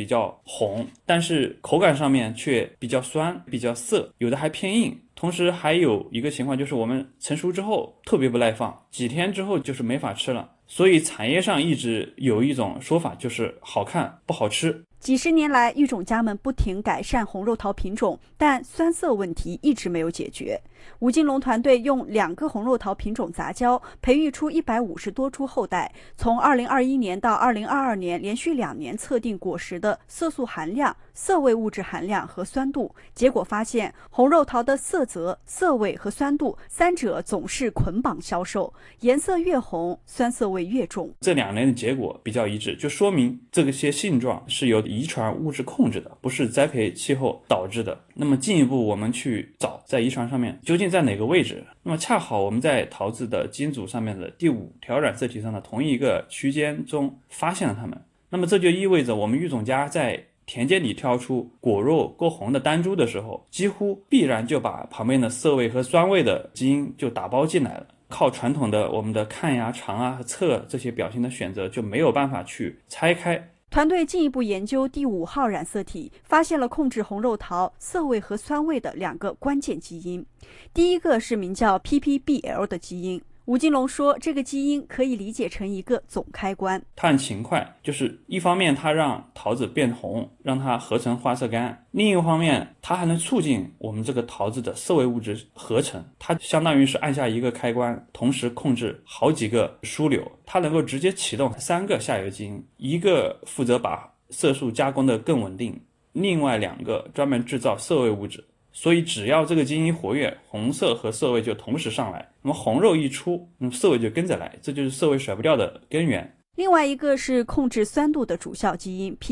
比较红，但是口感上面却比较酸、比较涩，有的还偏硬。同时还有一个情况就是我们成熟之后特别不耐放，几天之后就是没法吃了。所以产业上一直有一种说法，就是好看不好吃。 几十年来，育种家们不停改善红肉桃品种，但酸涩问题一直没有解决。吴金龙团队用2个红肉桃品种杂交，培育出150多株后代。从2021年到2022年，连续2年测定果实的色素含量、涩味物质含量和酸度，结果发现红肉桃的色泽、涩味和酸度3者总是捆绑销售，颜色越红，酸涩味越重。 这2年的结果比较一致，就说明这些性状是由遗传物质控制的，不是栽培气候导致的。那么进一步我们去找在遗传上面究竟在哪个位置，那么恰好我们在桃子的基因组上面的第5条染色体上的同一个区间中发现了它们。那么这就意味着我们育种家在田间里挑出果肉够红的单株的时候，几乎必然就把旁边的涩味和酸味的基因就打包进来了。靠传统的我们的看呀、尝啊和测这些表现的选择就没有办法去拆开。 团队进一步研究第5号染色体，发现了控制红肉桃涩味和酸味的2个关键基因。第一个是名叫 PPBL 的基因。吴金龙说，这个基因可以理解成一个总开关。 它很勤快，就是一方面它让桃子变红，让它合成花色苷；另一个方面它还能促进我们这个桃子的涩味物质合成。它相当于是按下一个开关，同时控制好几个枢纽，它能够直接启动3个下游基因，一个负责把色素加工的更稳定，另外2个专门制造涩味物质。所以只要这个基因活跃，红色和涩味就同时上来，那么红肉一出，那么涩味就跟着来，这就是涩味甩不掉的根源。 另外一个是控制酸度的主效基因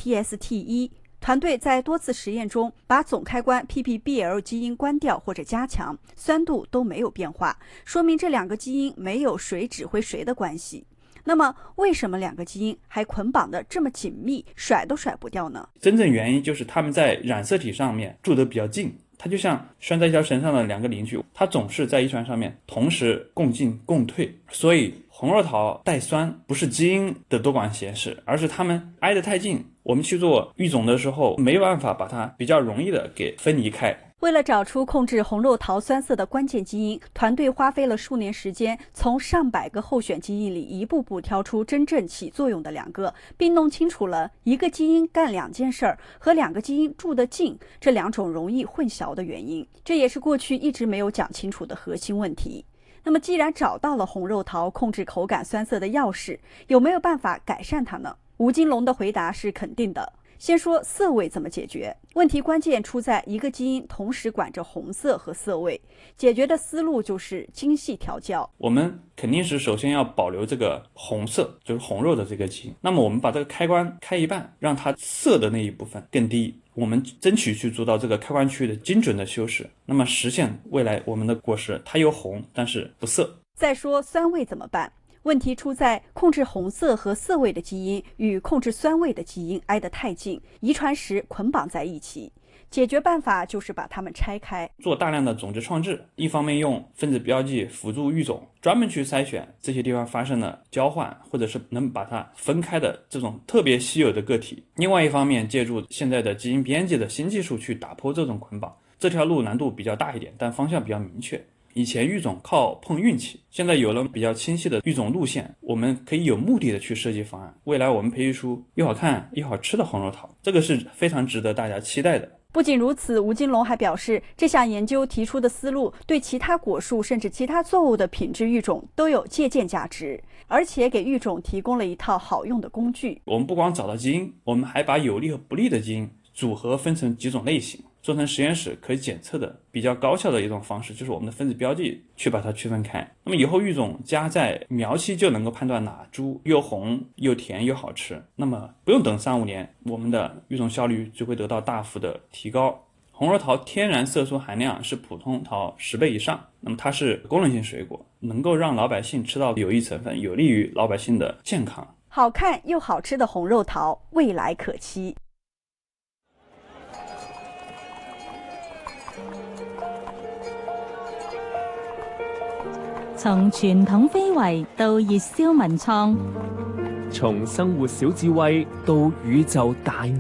PPTST1。团队在多次实验中把总开关 PPBL 基因关掉或者加强，酸度都没有变化，说明这2个基因没有谁指挥谁的关系。那么为什么2个基因还捆绑得这么紧密，甩都甩不掉呢？ 真正原因就是它们在染色体上面住得比较近，它就像拴在一条绳上的2个邻居，它总是在遗传上面同时共进共退。所以红肉桃带酸不是基因的多管闲事，而是它们挨得太近，我们去做育种的时候没办法把它比较容易的给分离开。 为了找出控制红肉桃酸涩的关键基因，团队花费了数年时间，从上百个候选基因里一步步挑出真正起作用的2个，并弄清楚了一个基因干2件事和2个基因住得近这2种容易混淆的原因。这也是过去一直没有讲清楚的核心问题。那么既然找到了红肉桃控制口感酸涩的钥匙，有没有办法改善它呢？吴金龙的回答是肯定的。先说涩味怎么解决，问题关键出在一个基因同时管着红色和涩味，解决的思路就是精细调教。 我们肯定是首先要保留这个红色，就是红肉的这个基因，那么我们把这个开关开一半，让它涩的那一部分更低，我们争取去做到这个开关区域的精准的修饰，那么实现未来我们的果实它又红但是不涩。 再说酸味怎么办，问题出在控制红色和涩味的基因与控制酸味的基因挨得太近，遗传时捆绑在一起。解决办法就是把它们拆开， 做大量的种子创制，一方面用分子标记辅助育种，专门去筛选这些地方发生了交换或者是能把它分开的这种特别稀有的个体，另外一方面借助现在的基因编辑的新技术去打破这种捆绑。这条路难度比较大一点，但方向比较明确。以前育种靠碰运气，现在有了比较清晰的育种路线，我们可以有目的的去设计方案，未来我们培育出又好看又好吃的红肉桃，这个是非常值得大家期待的。 不仅如此，吴金龙还表示，这项研究提出的思路对其他果树甚至其他作物的品质育种都有借鉴价值，而且给育种提供了一套好用的工具。 我们不光找到基因，我们还把有利和不利的基因组合分成几种类型，做成实验室可以检测的比较高效的一种方式，就是我们的分子标记去把它区分开。那么以后育种家在苗期就能够判断哪株又红又甜又好吃，那么不用等3-5年，我们的育种效率就会得到大幅的提高。红肉桃天然色素含量是普通桃10倍以上，那么它是功能性水果，能够让老百姓吃到有益成分，有利于老百姓的健康。 好看又好吃的红肉桃，未来可期。 從傳統非遺到熱銷文創， 從生活小智慧到宇宙大